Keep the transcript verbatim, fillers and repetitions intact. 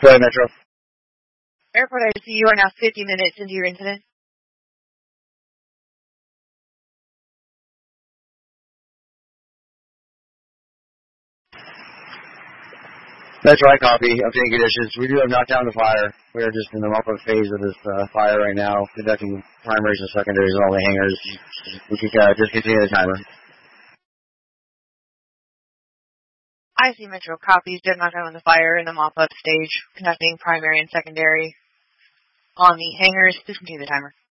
Go ahead, Metro. Airport I C, you are now fifty minutes into your incident. Metro, I copy. Updating conditions. We do have knocked down the fire. We are just in the mop-up phase of this uh, fire right now, conducting primaries and secondaries in all the hangars. We can uh, just continue the timer. I C Metro copies. Did knock down the fire in the mop-up stage, conducting primary and secondary on the hangars. Please continue the timer.